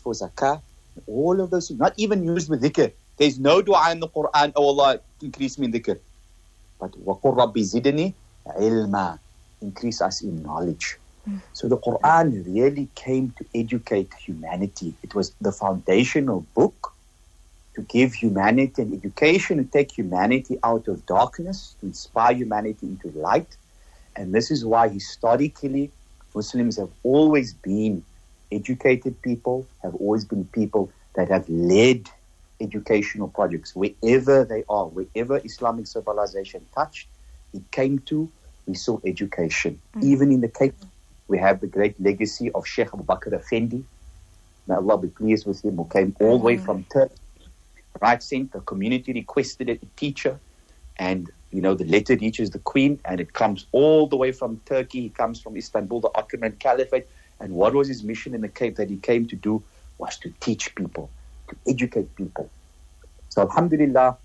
for zakah, all of those things, not even used with dhikr. There's no dua in the Quran, oh Allah, increase me in dhikr. But وَقُلْ رَبِّ زِدْنِي عِلْمًا, increase us in knowledge. So the Quran really came to educate humanity. It was the foundational book to give humanity an education, to take humanity out of darkness, to inspire humanity into light. And this is why historically Muslims have always been educated people, have always been people that have led educational projects wherever they are, wherever Islamic civilization touched, it came to, we saw education. Even in the Cape, we have the great legacy of Sheikh Abu Bakr Effendi. May Allah be pleased with him, who came all the way from Turkey, right center. The community requested a teacher, and the letter reaches the Queen, and it comes all the way from Turkey. He comes from Istanbul, the Ottoman Caliphate. And what was his mission in the Cape that he came to do was to teach people, to educate people. So alhamdulillah,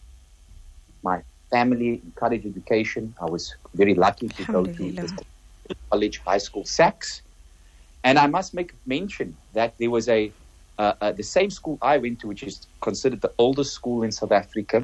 my family encouraged education. I was very lucky to go to college, high school, SACS. And I must make mention that there was the same school I went to, which is considered the oldest school in South Africa.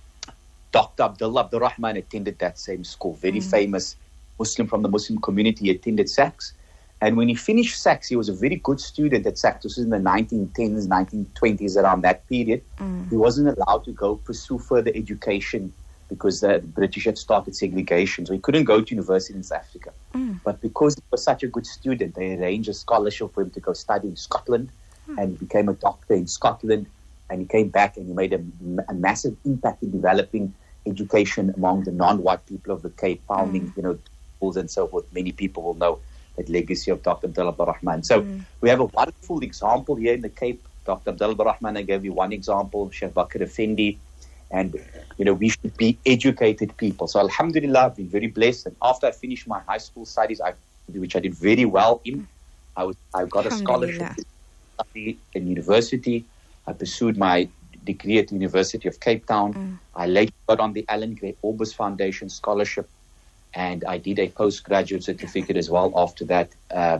Dr. Abdullah Abdul Rahman attended that same school, very famous Muslim from the Muslim community. He attended SACS. And when he finished SACS, he was a very good student at SACS. This was in the 1910s, 1920s, around that period. He wasn't allowed to go pursue further education because the British had started segregation. So he couldn't go to university in South Africa. But because he was such a good student, they arranged a scholarship for him to go study in Scotland. And he became a doctor in Scotland. And he came back and he made a massive impact in developing education among the non-white people of the Cape, founding, schools and so forth. Many people will know that legacy of Dr. Abdullah Abdul Rahman. So we have a wonderful example here in the Cape. Dr. Abdullah Abdul Rahman, I gave you one example, Sheikh Bakr Effendi. And, we should be educated people. So alhamdulillah, I've been very blessed. And after I finished my high school studies, which I did very well in, I got a scholarship to study in university. I pursued my degree at the University of Cape Town. I later got on the Alan Gray Orbis Foundation scholarship, and I did a postgraduate certificate as well after that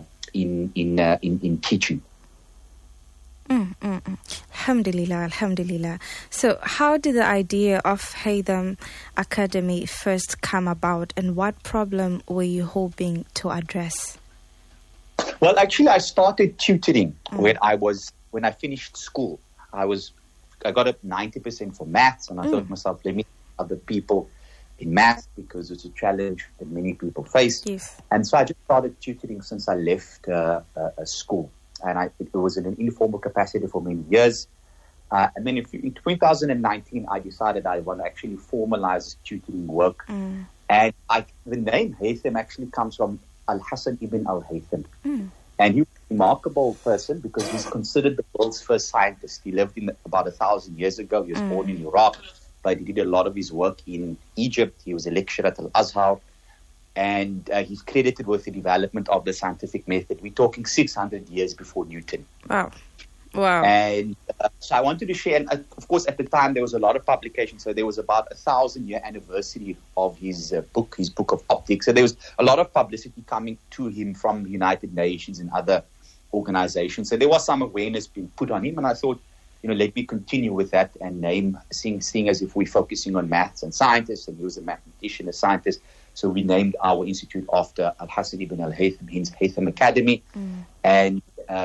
in teaching. Alhamdulillah, alhamdulillah. So how did the idea of Haytham Academy first come about, and what problem were you hoping to address? Well, actually, I started tutoring when I finished school. I got a 90% for maths, and I thought to myself, let me help other people in maths because it's a challenge that many people face. Yes. And so I just started tutoring since I left school. And it was in an informal capacity for many years. And then in 2019, I decided I want to actually formalize tutoring work. And the name Haytham actually comes from Al-Hasan ibn al-Haytham. And he was a remarkable person because he's considered the world's first scientist. He lived about 1,000 years ago. He was born in Iraq, but he did a lot of his work in Egypt. He was a lecturer at Al-Azhar. And he's credited with the development of the scientific method. We're talking 600 years before Newton. Wow. And so I wanted to share, and of course at the time there was a lot of publications. So there was about 1,000-year anniversary of his book of Optics. So there was a lot of publicity coming to him from the United Nations and other organizations. So there was some awareness being put on him. And I thought, let me continue with that and seeing as if we're focusing on maths and scientists, and he was a mathematician, a scientist. So we named our institute after Al-Hasan ibn al-Haytham, hence Haytham Academy. And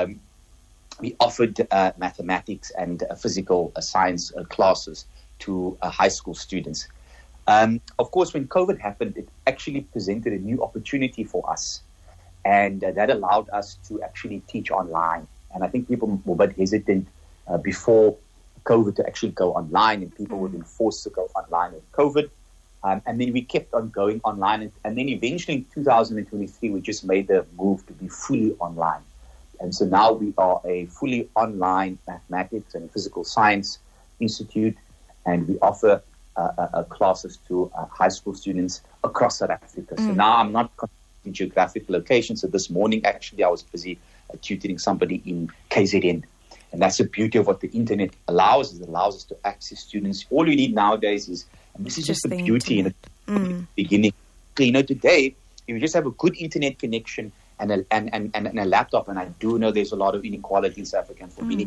we offered mathematics and physical science classes to high school students. Of course, when COVID happened, it actually presented a new opportunity for us. And that allowed us to actually teach online. And I think people were a bit hesitant before COVID to actually go online, and people were being forced to go online with COVID. And then we kept on going online. And then eventually in 2023, we just made the move to be fully online. And so now we are a fully online mathematics and physical science institute. And we offer classes to high school students across South Africa. So now I'm not in geographic locations. So this morning, actually, I was busy tutoring somebody in KZN. And that's the beauty of what the internet allows. It allows us to access students. All you need nowadays is, and this is just the beauty in the beginning. Today, if you just have a good internet connection and a laptop, and I do know there's a lot of inequality in South Africa, and for many